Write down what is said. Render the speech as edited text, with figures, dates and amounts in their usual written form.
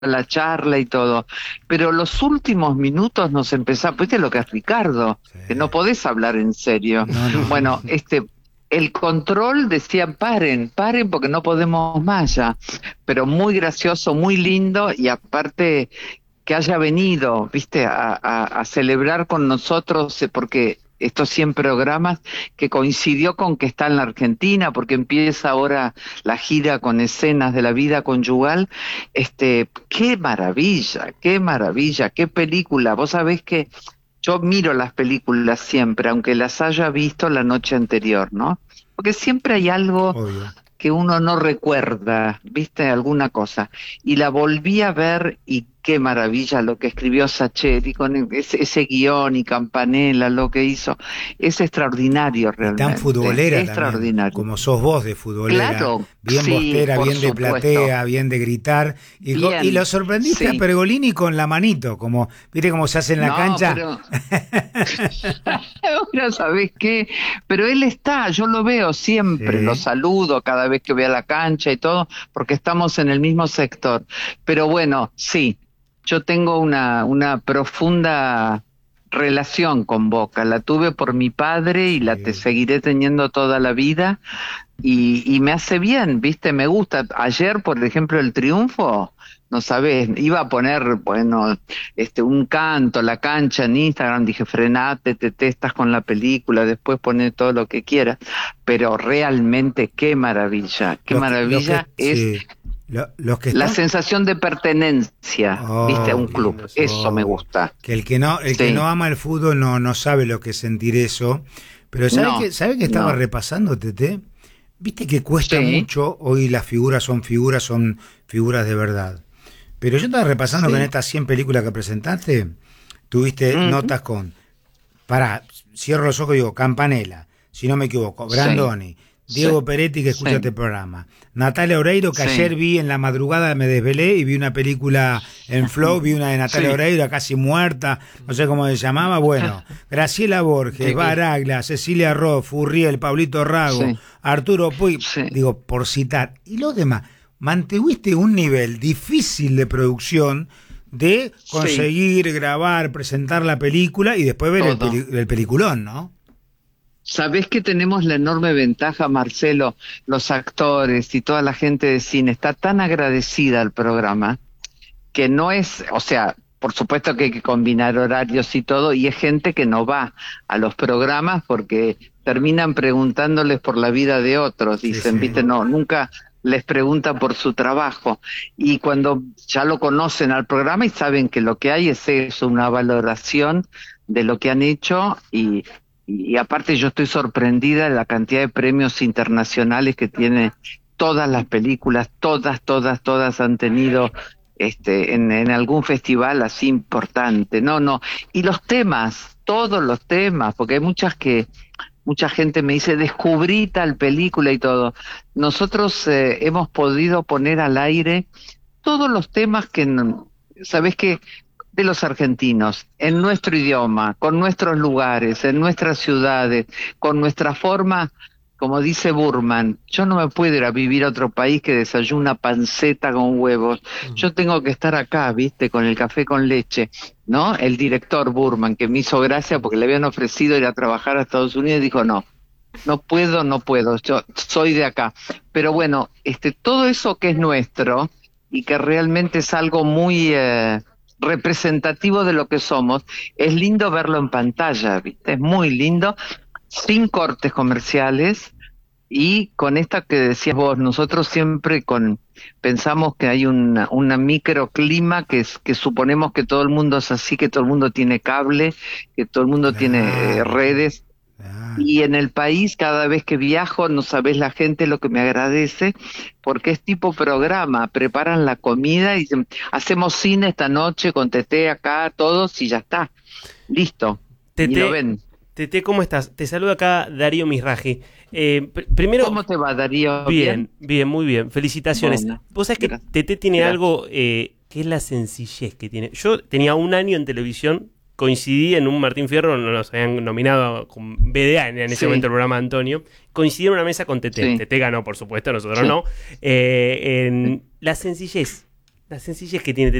la charla y todo, pero los últimos minutos nos empezamos, viste lo que es Ricardo, Sí. que no podés hablar en serio. No, no. Bueno, el control decía paren, paren porque no podemos más ya, pero muy gracioso, muy lindo y aparte que haya venido, viste, a celebrar con nosotros, porque estos 100 programas que coincidió con que está en la Argentina, porque empieza ahora la gira con escenas de la vida conyugal. Qué maravilla, qué película. Vos sabés que yo miro las películas siempre, aunque las haya visto la noche anterior, ¿no? Porque siempre hay algo Obvio. que uno no recuerda, viste, alguna cosa. Y la volví a ver y qué maravilla lo que escribió Sacchetti con ese guión y Campanella, lo que hizo. Es extraordinario Y tan realmente, futbolera también, extraordinario. como sos vos de futbolera, Claro, bien sí, bostera, por bien de supuesto. platea, bien de gritar, y lo Bien, sorprendiste a sí. Pergolini con la manito, como, viste cómo se hace en la No, cancha. pero ahora sabés qué, pero él está, yo lo veo siempre, lo Sí, saludo cada vez que voy a la cancha y todo, porque estamos en el mismo sector. Pero bueno, sí, yo tengo una profunda relación con Boca, la tuve por mi padre y sí. seguiré teniendo toda la vida y me hace bien, ¿viste? Me gusta. Ayer, por ejemplo, el triunfo, no sabés, iba a poner, bueno, un canto, la cancha en Instagram, dije, frenate, te testas con la película, después poné todo lo que quieras, pero realmente qué Los que, maravilla es sí, los que la están, sensación de pertenencia, ¿viste? A un obvio, club, eso me obvio, gusta. que el que no Sí, ama el fútbol no sabe lo que es sentir eso, pero no, ¿sabe que estaba no, repasando, Tete? Viste que cuesta sí, mucho, hoy las son figuras de verdad. Pero yo estaba repasando que en sí. estas 100 películas que presentaste, tuviste Ujú, notas con, cierro los ojos y digo, Campanella, si no me equivoco, sí, Brandoni, sí, Diego Peretti, que escucha sí, este programa, Natalia Oreiro, que sí. ayer vi en la madrugada, me desvelé y vi una película en Flow, vi una de Natalia Sí, Oreiro, casi muerta, no sé cómo se llamaba, bueno, Graciela Borges, qué bien. Baraglia, Cecilia Roth, Furriel, Pablito Rago, Sí, Arturo Puy, sí, digo, por citar, y los demás, mantuviste un nivel difícil de producción de sí, conseguir grabar, presentar la película y después ver todo. el peliculón, ¿no? Sabés que tenemos la enorme ventaja, Marcelo, los actores y toda la gente de cine está tan agradecida al programa que no es, o sea, por supuesto que hay que combinar horarios y todo, y es gente que no va a los programas porque terminan preguntándoles por la vida de otros, Sí, dicen, sí. viste, no, nunca les preguntan por su trabajo. Y cuando ya lo conocen al programa y saben que lo que hay es eso, una valoración de lo que han hecho y aparte yo estoy sorprendida de la cantidad de premios internacionales que tiene todas las películas, todas han tenido en algún festival así importante. No, no. Y los temas, todos los temas, porque hay mucha gente me dice, descubrí tal película y todo. Nosotros hemos podido poner al aire todos los temas ¿sabés qué? De los argentinos, en nuestro idioma, con nuestros lugares, en nuestras ciudades, con nuestra forma, como dice Burman, yo no me puedo ir a vivir a otro país que desayuna panceta con huevos, yo tengo que estar acá, viste, con el café con leche, ¿no? El director Burman, que me hizo gracia porque le habían ofrecido ir a trabajar a Estados Unidos, y dijo, no, no puedo, yo soy de acá. Pero bueno, todo eso que es nuestro y que realmente es algo muy representativo de lo que somos, es lindo verlo en pantalla, ¿viste? Es muy lindo, sin cortes comerciales y con esta que decías vos, nosotros siempre pensamos que hay una microclima que suponemos que todo el mundo es así, que todo el mundo tiene cable, que todo el mundo tiene Claro, redes. claro. Y en el país, cada vez que viajo, no sabés la gente lo que me agradece, porque es tipo programa, preparan la comida y dicen, hacemos cine esta noche con Tete acá, todos y ya está, listo, y lo Tete, ven. Tete, ¿cómo estás? Te saluda acá Darío Misraji. Primero, ¿Cómo te va, Darío? ¿Bien? bien, bien, muy bien. Felicitaciones. Bueno, Vos sabés que gracias. Tete tiene Gracias. algo que es la sencillez que tiene. Yo tenía un año en televisión, coincidí en un Martín Fierro, nos habían nominado con BDA en ese momento Sí, el programa de Antonio. Coincidí en una mesa con Tete. sí, Tete ganó, por supuesto, nosotros sí, no. sí, En la sencillez. La sencillez que tiene